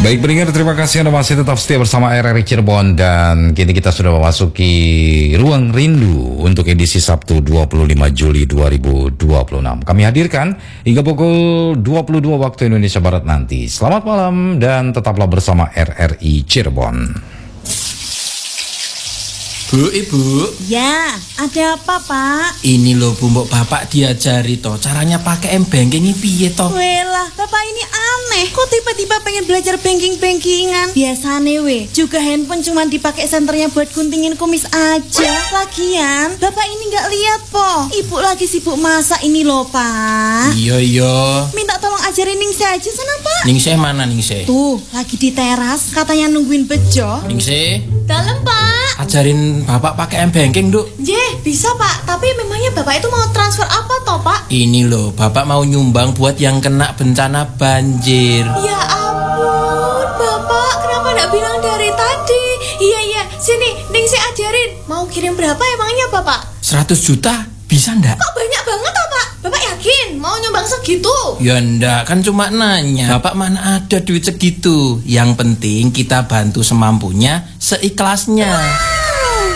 Baik pendengar, terima kasih Anda masih tetap setia bersama RRI Cirebon. Dan kini kita sudah memasuki Ruang Rindu untuk edisi Sabtu 25 Juli 2026. Kami hadirkan hingga pukul 22 waktu Indonesia Barat nanti. Selamat malam dan tetaplah bersama RRI Cirebon. Bu, Ibu. Ya, ada apa, Pak? Ini loh Bu, mbok Bapak diajari toh caranya pakai M-Banking ini piye toh? Welah, Bapak ini aneh. Kok tiba-tiba pengen belajar banking-bankingan? Biasanya juga handphone cuma dipakai senternya buat guntingin kumis aja. Lagian, Bapak ini nggak lihat po. Ibu lagi sibuk masak ini loh, Pak. Iya. Minta tolong ajarin Ningsih aja sana, Pak. Ningsih mana Ningsih? Tuh, lagi di teras, katanya nungguin bejo. Ningsih, Dalam, Pak. ajarin Bapak pakai M-Banking, Duk. Bisa, Pak. Tapi memangnya Bapak itu mau transfer apa toh, Pak? Ini loh, Bapak mau nyumbang buat yang kena bencana banjir. Ya ampun, Bapak, kenapa nggak bilang dari tadi? Iya, sini, Ningsih ajarin. Mau kirim berapa emangnya, Bapak? 100 juta, bisa ndak? Kok banyak banget, Pak? Bapak yakin mau nyumbang segitu? Ya ndak, kan cuma nanya. Bapak mana ada duit segitu. Yang penting kita bantu semampunya, seikhlasnya.